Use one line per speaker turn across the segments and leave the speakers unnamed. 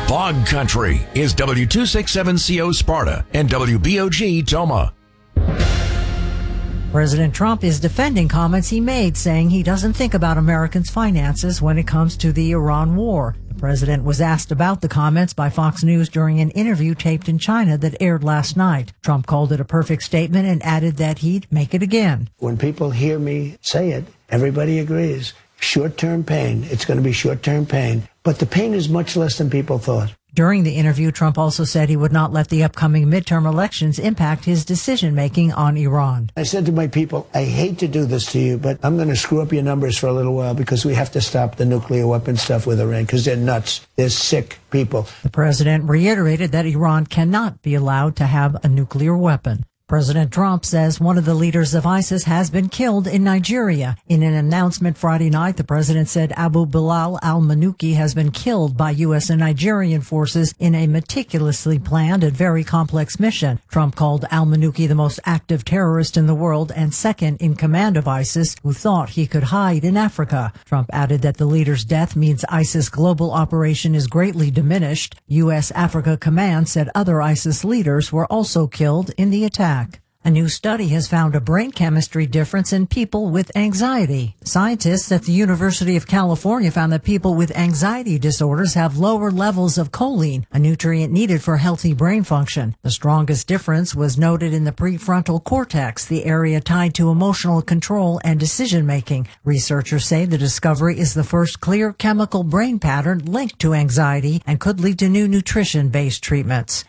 Bog Country is W267CO Sparta and WBOG Toma.
President Trump is defending comments he made, saying he doesn't think about Americans' finances when it comes to the Iran war. The president was asked about the comments by Fox News during an interview taped in China that aired last night. Trump called it a perfect statement and added that he'd make it again.
When people hear me say it, everybody agrees. Short-term pain. It's going to be short-term pain. But the pain is much less than people thought.
During the interview, Trump also said he would not let the upcoming midterm elections impact his decision-making on Iran.
I said to my people, I hate to do this to you, but I'm going to screw up your numbers for a little while because we have to stop the nuclear weapon stuff with Iran because they're nuts. They're sick people.
The president reiterated that Iran cannot be allowed to have a nuclear weapon. President Trump says one of the leaders of ISIS has been killed in Nigeria. In an announcement Friday night, the president said Abu Bilal al-Manuki has been killed by U.S. and Nigerian forces in a meticulously planned and very complex mission. Trump called al-Manuki the most active terrorist in the world and second in command of ISIS, who thought he could hide in Africa. Trump added that the leader's death means ISIS global operation is greatly diminished. U.S. Africa Command said other ISIS leaders were also killed in the attack. A new study has found a brain chemistry difference in people with anxiety. Scientists at the University of California found that people with anxiety disorders have lower levels of choline, a nutrient needed for healthy brain function. The strongest difference was noted in the prefrontal cortex, the area tied to emotional control and decision-making. Researchers say the discovery is the first clear chemical brain pattern linked to anxiety and could lead to new nutrition-based treatments.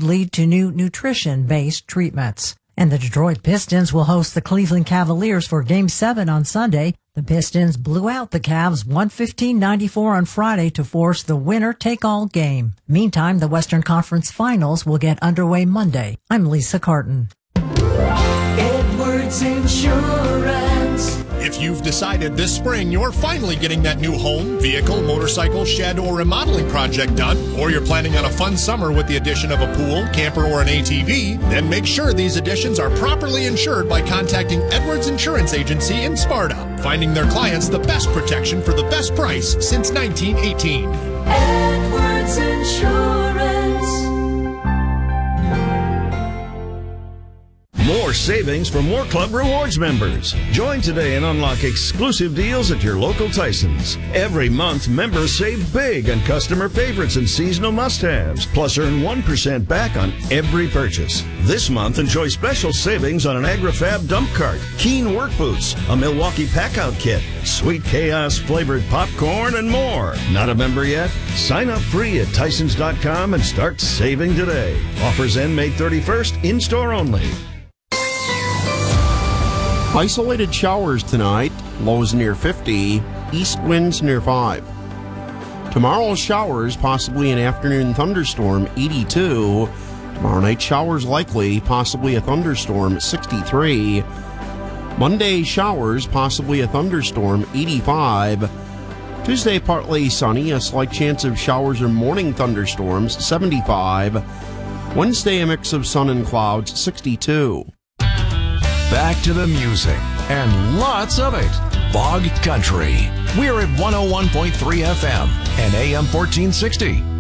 And the Detroit Pistons will host the Cleveland Cavaliers for Game 7 on Sunday. The Pistons blew out the Cavs 115-94 on Friday to force the winner-take-all game. Meantime, the Western Conference Finals will get underway Monday. I'm Lisa Carton.
Edwards Insurance.
If you've decided this spring you're finally getting that new home, vehicle, motorcycle, shed, or remodeling project done, or you're planning on a fun summer with the addition of a pool, camper, or an ATV, then make sure these additions are properly insured by contacting Edwards Insurance Agency in Sparta, finding their clients the best protection for the best price since 1918.
Edwards Insurance.
More savings for more Club Rewards members. Join today and unlock exclusive deals at your local Tysons. Every month, members save big on customer favorites and seasonal must-haves, plus earn 1% back on every purchase. This month, enjoy special savings on an AgriFab dump cart, Keen work boots, a Milwaukee pack-out kit, Sweet Chaos flavored popcorn, and more. Not a member yet? Sign up free at Tysons.com and start saving today. Offers end May 31st, in-store only.
Isolated showers tonight, lows near 50, east winds near 5. Tomorrow showers, possibly an afternoon thunderstorm, 82. Tomorrow night showers likely, possibly a thunderstorm, 63. Monday showers, possibly a thunderstorm, 85. Tuesday partly sunny, a slight chance of showers or morning thunderstorms, 75. Wednesday a mix of sun and clouds, 62.
Back to the music, and lots of it. Bog Country. We're at 101.3 FM and AM 1460.